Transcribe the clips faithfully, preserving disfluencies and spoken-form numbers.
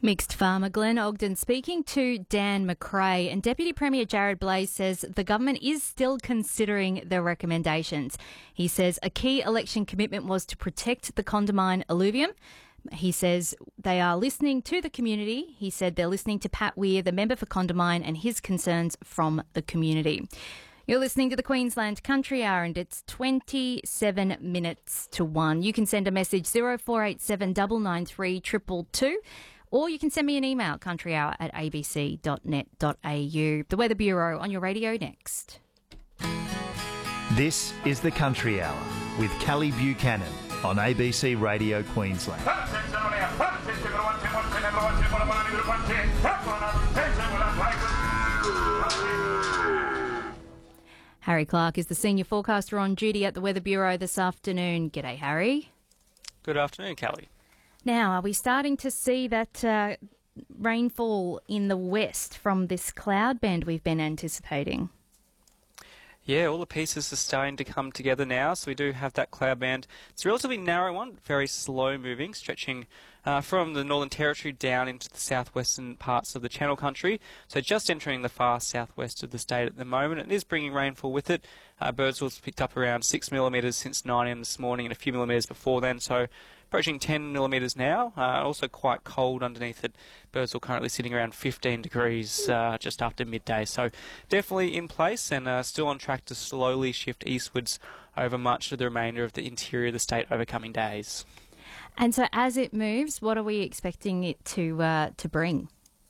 Mixed Farmer Glenn Ogden speaking to Dan McRae, and Deputy Premier Jared Blaze says the government is still considering the recommendations. He says a key election commitment was to protect the Condamine alluvium. He says they are listening to the community. He said they're listening to Pat Weir, the member for Condamine, and his concerns from the community. You're listening to the Queensland Country Hour, and it's twenty-seven minutes to one. You can send a message zero four eight seven nine nine three two two two, or you can send me an email, countryhour at a b c dot net dot a u. The Weather Bureau on your radio next. This is the Country Hour with Kelly Buchanan on A B C Radio Queensland. Harry Clark is the senior forecaster on duty at the Weather Bureau this afternoon. G'day, Harry. Good afternoon, Kelly. Now, are we starting to see that uh, rainfall in the west from this cloud band we've been anticipating? Yeah, all the pieces are starting to come together now. So we do have that cloud band. It's a relatively narrow one, very slow moving, stretching uh, from the Northern Territory down into the southwestern parts of the Channel Country. So just entering the far southwest of the state at the moment. It is bringing rainfall with it. Uh, Birdsville's picked up around six millimetres since nine a m this morning and a few millimetres before then. So approaching ten millimetres now. Uh, also quite cold underneath it. Birdsville currently sitting around fifteen degrees uh, just after midday. So definitely in place and uh, still on track to slowly shift eastwards over much of the remainder of the interior of the state over coming days. And so as it moves, what are we expecting it to uh, to bring?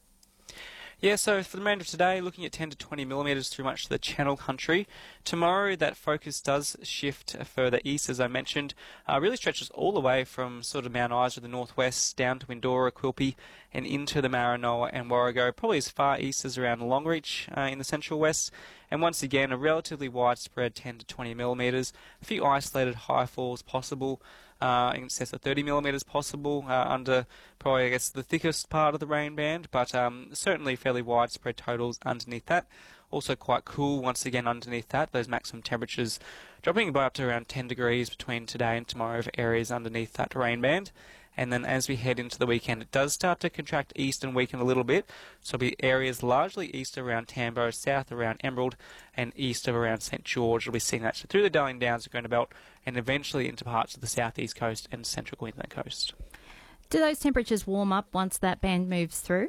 Yeah, so for the remainder of today, looking at ten to twenty millimetres through much of the Channel Country. Tomorrow, that focus does shift further east, as I mentioned. Uh, really stretches all the way from sort of Mount Isa, the northwest, down to Windora, Quilpie, and into the Maranoa and Warrego, probably as far east as around Longreach uh, in the central west. And once again, a relatively widespread ten to twenty millimetres. A few isolated high falls possible. Uh, in excess of thirty millimetres possible uh, under probably, I guess, the thickest part of the rain band, but um, certainly fairly widespread totals underneath that. Also quite cool once again underneath that, those maximum temperatures dropping by up to around ten degrees between today and tomorrow for areas underneath that rain band. And then as we head into the weekend, it does start to contract east and weaken a little bit. So it'll be areas largely east around Tambo, south around Emerald, and east of around St George. We'll be seeing that through the Darling Downs, the Granite Belt, and eventually into parts of the southeast coast and central Queensland coast. Do those temperatures warm up once that band moves through?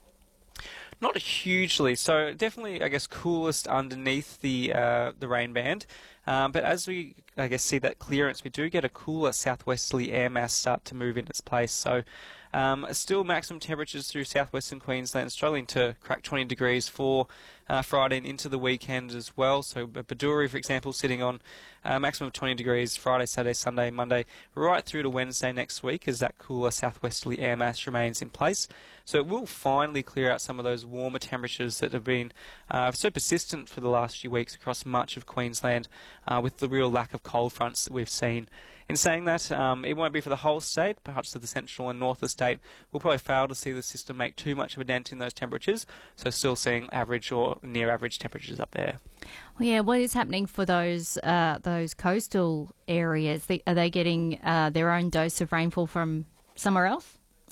Not hugely, so definitely, I guess, coolest underneath the uh, the rain band. Um, but as we, I guess, see that clearance, we do get a cooler southwesterly air mass start to move in its place. So um, still maximum temperatures through southwestern Queensland, struggling to crack twenty degrees for uh, Friday and into the weekend as well. So Baduri, for example, sitting on a maximum of twenty degrees Friday, Saturday, Sunday, Monday, right through to Wednesday next week as that cooler southwesterly air mass remains in place. So it will finally clear out some of those warmer temperatures that have been uh, so persistent for the last few weeks across much of Queensland uh, with the real lack of cold fronts that we've seen. In saying that, um, it won't be for the whole state, perhaps to the central and north of the state. We'll probably fail to see the system make too much of a dent in those temperatures, so still seeing average or near average temperatures up there. Well, yeah, what is happening for those uh, those coastal areas? They, are they getting uh, their own dose of rainfall from somewhere else?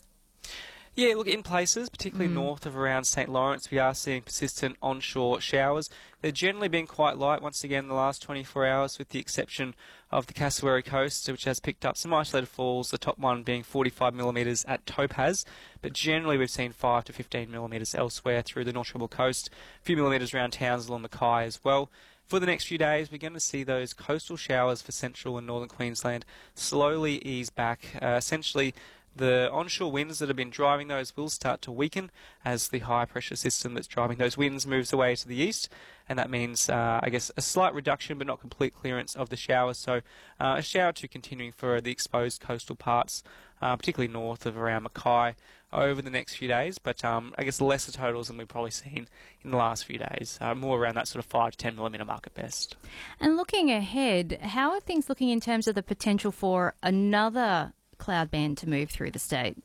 Yeah, look, in places, particularly Mm. north of around St Lawrence, we are seeing persistent onshore showers. They're generally been quite light once again in the last twenty-four hours, with the exception of the Cassowary coast, which has picked up some isolated falls, the top one being forty-five millimetres at Topaz. But generally we've seen five to fifteen millimetres elsewhere through the North Treble coast, a few millimetres around Townsville and Mackay as well. For the next few days, we're going to see those coastal showers for central and northern Queensland slowly ease back. Uh, essentially, the onshore winds that have been driving those will start to weaken as the high pressure system that's driving those winds moves away to the east, and that means, uh, I guess, a slight reduction but not complete clearance of the showers. So uh, a shower or two continuing for the exposed coastal parts, uh, particularly north of around Mackay, over the next few days, but um, I guess lesser totals than we've probably seen in the last few days, uh, more around that sort of five to ten millimetre mark at best. And looking ahead, how are things looking in terms of the potential for another cloud band to move through the state?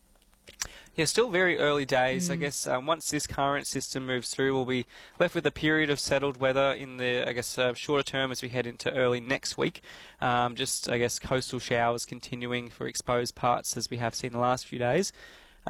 Yeah, still very early days. Mm. I guess um, once this current system moves through, we'll be left with a period of settled weather in the, I guess, uh, shorter term as we head into early next week. Um, just, I guess, coastal showers continuing for exposed parts as we have seen the last few days.